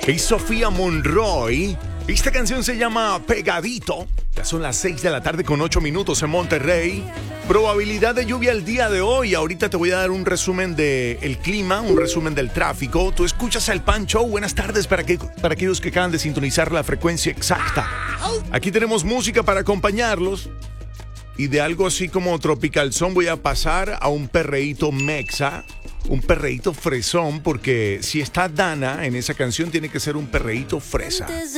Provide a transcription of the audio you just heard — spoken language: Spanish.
y Sofía Monroy. Esta canción se llama Pegadito. Ya son las 6 de la tarde con 8 minutos en Monterrey. Probabilidad de lluvia el día de hoy. Ahorita te voy a dar un resumen del clima, un resumen del tráfico. Tú escuchas el Pan Show. Buenas tardes para aquellos que acaban de sintonizar la frecuencia exacta. Aquí tenemos música para acompañarlos. Y de algo así como Tropical Son voy a pasar a un perreíto mexa, un perreíto fresón, porque si está Dana en esa canción tiene que ser un perreíto fresa.